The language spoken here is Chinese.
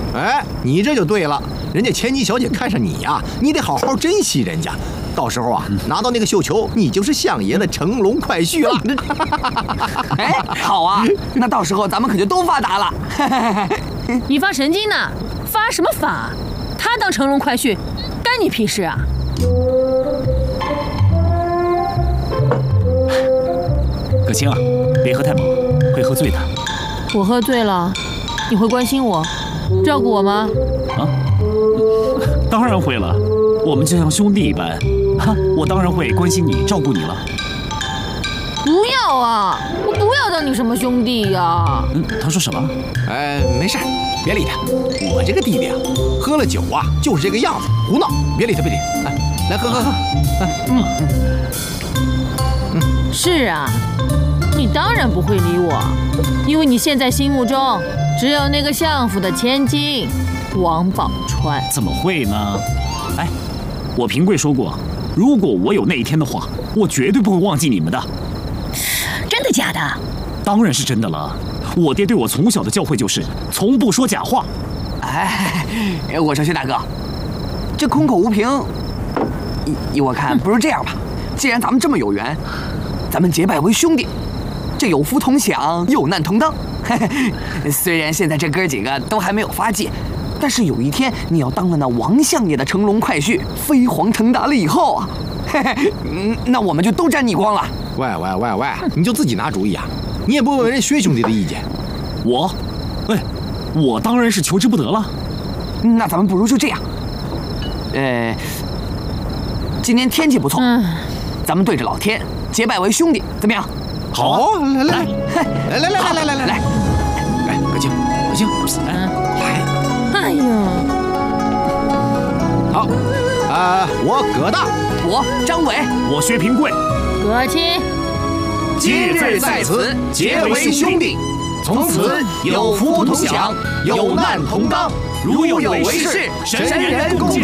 哎，你这就对了，人家千金小姐看上你呀，你得好好珍惜人家。到时候啊，拿到那个绣球，你就是相爷的乘龙快婿了。 哎，好啊，那到时候咱们可就都发达了。 你发神经呢？发什么发？他当乘龙快婿，干你屁事啊！ 可卿啊，别喝太猛，会喝醉的。 我喝醉了，你会关心我、照顾我吗？ 啊，当然会了，我们就像兄弟一般。哈，我当然会关心你、照顾你了。 不要啊！我不要当你什么兄弟呀！ 他说什么？ 没事，别理他。我这个弟弟啊，喝了酒啊，就是这个样子，胡闹，别理他，别理他。来喝。 是啊，你当然不会理我，因为你现在心目中只有那个相府的千金王宝钏。 怎么会呢？哎，我平贵说过，如果我有那一天的话，我绝对不会忘记你们的。 真的假的？ 当然是真的了。我爹对我从小的教诲就是从不说假话。 哎，我说薛大哥，这空口无凭，依我看，不如这样吧，既然咱们这么有缘，咱们结拜为兄弟，这有福同享，有难同当。虽然现在这哥几个都还没有发迹，但是有一天你要当了那王相爷的乘龙快婿，飞黄腾达了以后啊，那我们就都沾你光了。 喂，你就自己拿主意啊？你也不问人薛兄弟的意见？ 我当然是求之不得了。 那咱们不如就这样，今年天气不错，咱们对着老天结拜为兄弟，怎么样？ 好，来，可卿，来。 哎呀， 好，我葛大， 我张伟， 我薛平贵， 葛卿， 今日在此结为兄弟，从此有福同享，有难同当，如有为事，神人共鉴。